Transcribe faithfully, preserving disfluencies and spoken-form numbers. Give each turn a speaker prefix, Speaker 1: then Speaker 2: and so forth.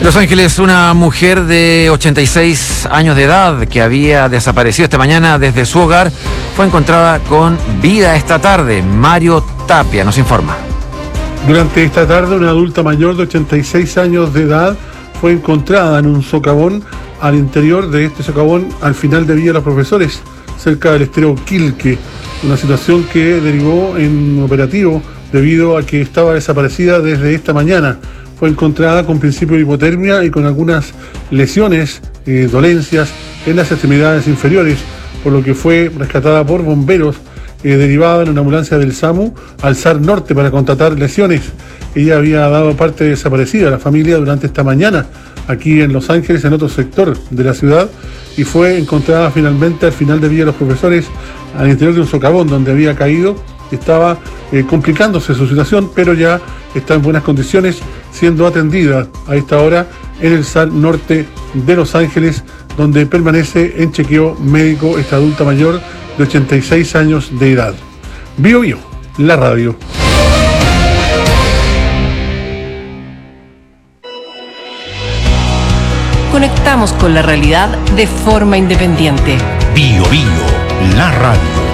Speaker 1: Los Ángeles, una mujer de ochenta y seis años de edad que había desaparecido esta mañana desde su hogar fue encontrada con vida esta tarde. Mario Tapia nos informa.
Speaker 2: Durante esta tarde, una adulta mayor de ochenta y seis años de edad fue encontrada en un socavón al interior de este socavón al final de Villa Los Profesores, cerca del estero Quilque. Una situación que derivó en un operativo debido a que estaba desaparecida desde esta mañana. Fue encontrada con principio de hipotermia y con algunas lesiones, eh, dolencias en las extremidades inferiores, por lo que fue rescatada por bomberos, eh, derivada en una ambulancia del SAMU al S A R Norte para contratar lesiones. Ella había dado parte de desaparecida a la familia durante esta mañana, aquí en Los Ángeles, en otro sector de la ciudad, y fue encontrada finalmente al final de Villa Los Profesores, al interior de un socavón donde había caído. Estaba eh, complicándose su situación, pero ya está en buenas condiciones, siendo atendida a esta hora en el S A R Norte de Los Ángeles, donde permanece en chequeo médico esta adulta mayor de ochenta y seis años de edad. Bio Bio, la radio.
Speaker 3: Conectamos con la realidad de forma independiente.
Speaker 4: Bio Bio, la radio.